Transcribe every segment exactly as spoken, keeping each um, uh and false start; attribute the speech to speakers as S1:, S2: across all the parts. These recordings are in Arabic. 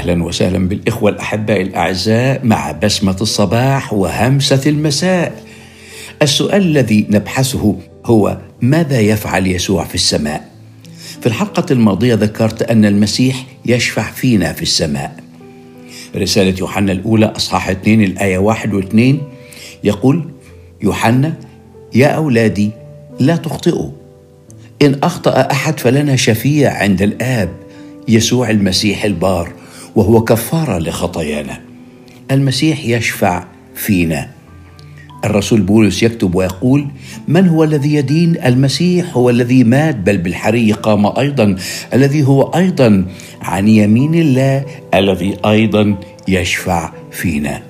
S1: أهلا وسهلا بالإخوة الأحباء الأعزاء مع بسمة الصباح وهمسة المساء. السؤال الذي نبحثه هو: ماذا يفعل يسوع في السماء؟ في الحلقة الماضية ذكرت أن المسيح يشفع فينا في السماء. رسالة يوحنا الأولى أصحاح اثنين الآية واحد واثنين يقول يوحنا: يا أولادي لا تخطئوا، إن أخطأ أحد فلنا شفيع عند الآب، يسوع المسيح البار، وهو كفارة لخطايانا. المسيح يشفع فينا. الرسول بولس يكتب ويقول: من هو الذي يدين؟ المسيح هو الذي مات، بل بالحري قام أيضا، الذي هو أيضا عن يمين الله، الذي أيضا يشفع فينا.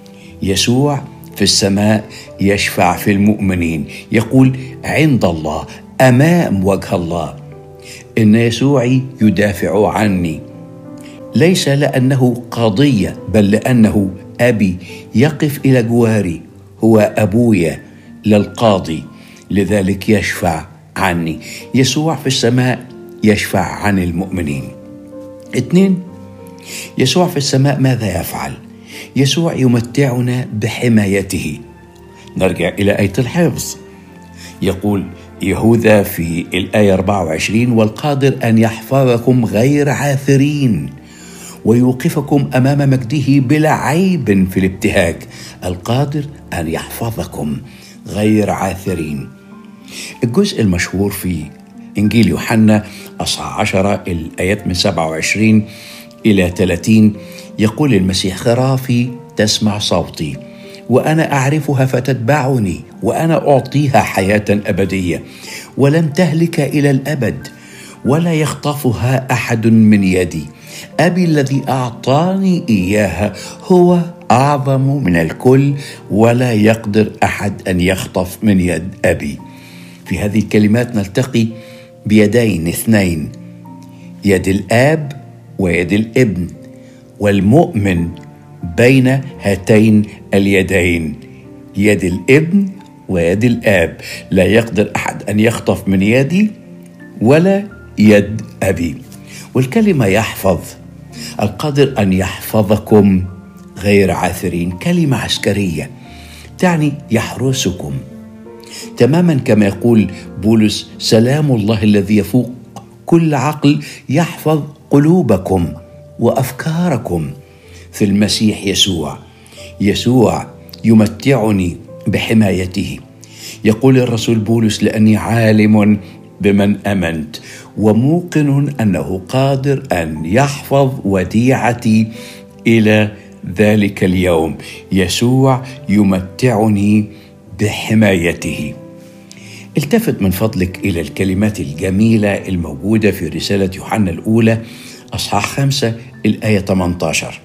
S1: يسوع في السماء يشفع في المؤمنين، يقول عند الله أمام وجه الله إن يسوع يدافع عني، ليس لأنه قضية بل لأنه أبي يقف إلى جواري، هو أبويا للقاضي، لذلك يشفع عني. يسوع في السماء يشفع عن المؤمنين. اثنين، يسوع في السماء ماذا يفعل؟ يسوع يمتعنا بحمايته. نرجع إلى آية الحفظ. يقول يهوذا في الآية أربعة وعشرين: والقادر أن يحفظكم غير عاثرين ويوقفكم أمام مجده بلا عيب في الابتهاج. القادر أن يحفظكم غير عاثرين. الجزء المشهور في إنجيل يوحنا أصحاح عشرة الآيات من سبعة وعشرين إلى ثلاثين يقول المسيح: خرافي تسمع صوتي وأنا أعرفها فتتبعني، وأنا أعطيها حياة أبدية ولن تهلك إلى الأبد، ولا يخطفها أحد من يدي. أبي الذي أعطاني إياها هو أعظم من الكل، ولا يقدر أحد أن يخطف من يد أبي. في هذه الكلمات نلتقي بيدين اثنين، يد الآب ويد الابن، والمؤمن بين هاتين اليدين، يد الابن ويد الآب. لا يقدر أحد أن يخطف من يدي ولا يد أبي. والكلمة يحفظ، القادر أن يحفظكم غير عاثرين، كلمة عسكرية تعني يحرسكم تماما، كما يقول بولس: سلام الله الذي يفوق كل عقل يحفظ قلوبكم وأفكاركم في المسيح يسوع. يسوع يمتعني بحمايته. يقول الرسول بولس: لأني عالم بمن أمنت وموقن أنه قادر أن يحفظ وديعتي إلى ذلك اليوم. يسوع يمتعني بحمايته. التفت من فضلك إلى الكلمات الجميلة الموجودة في رسالة يوحنا الأولى أصحاح خمسة الآية ثمانية عشر.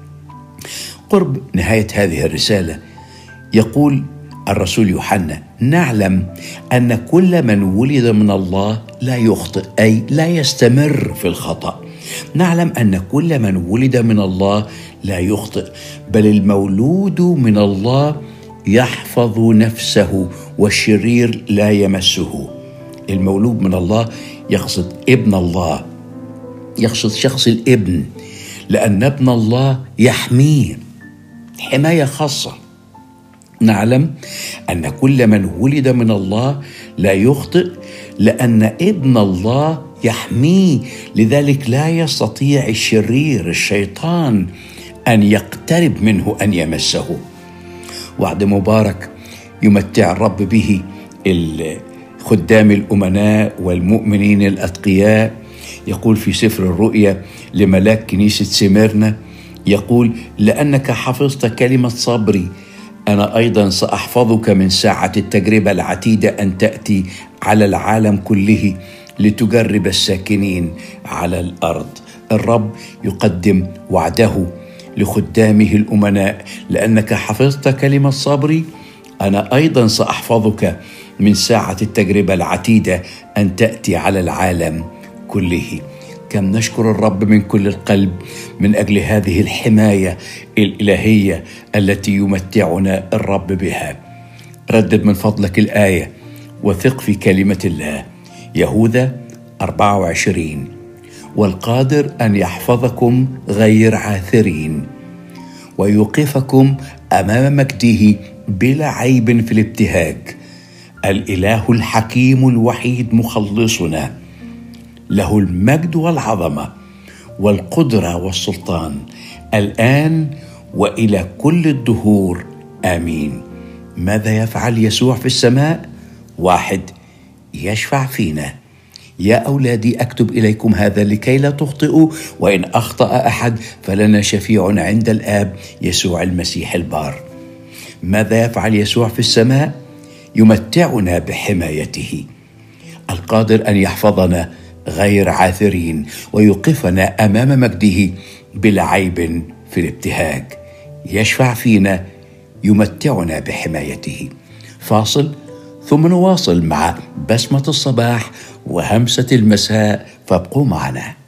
S1: قرب نهاية هذه الرسالة يقول الرسول يوحنا: نعلم أن كل من ولد من الله لا يخطئ، أي لا يستمر في الخطأ. نعلم أن كل من ولد من الله لا يخطئ، بل المولود من الله يحفظ نفسه والشرير لا يمسه. المولود من الله يقصد ابن الله، يقصد شخص الابن، لأن ابن الله يحميه حماية خاصة. نعلم أن كل من ولد من الله لا يخطئ لأن ابن الله يحميه، لذلك لا يستطيع الشرير الشيطان أن يقترب منه، أن يمسه. وعد مبارك يمتع الرب به الخدام الأمناء والمؤمنين الأتقياء. يقول في سفر الرؤيا لملاك كنيسة سميرنا، يقول: لأنك حفظت كلمة صبري أنا أيضا سأحفظك من ساعة التجربة العتيدة أن تأتي على العالم كله لتجرب الساكنين على الأرض. الرب يقدم وعده لخدامه الأمناء: لأنك حفظت كلمة صبري أنا أيضا سأحفظك من ساعة التجربة العتيدة أن تأتي على العالم كله. كم نشكر الرب من كل القلب من أجل هذه الحماية الإلهية التي يمتعنا الرب بها. ردد من فضلك الآية وثق في كلمة الله. يهوذا أربعة وعشرين: والقادر أن يحفظكم غير عاثرين ويوقفكم أمام مجده بلا عيب في الابتهاج. الإله الحكيم الوحيد مخلصنا، له المجد والعظمة والقدرة والسلطان الآن وإلى كل الدهور، آمين. ماذا يفعل يسوع في السماء؟ واحد، يشفع فينا. يا أولادي، أكتب إليكم هذا لكي لا تخطئوا، وإن أخطأ أحد فلنا شفيع عند الآب، يسوع المسيح البار. ماذا يفعل يسوع في السماء؟ يمتعنا بحمايته، القادر أن يحفظنا غير عاثرين ويوقفنا أمام مجده بلا عيب في الابتهاج. يشفع فينا، يمتعنا بحمايته. فاصل ثم نواصل مع بسمة الصباح وهمسة المساء، فابقوا معنا.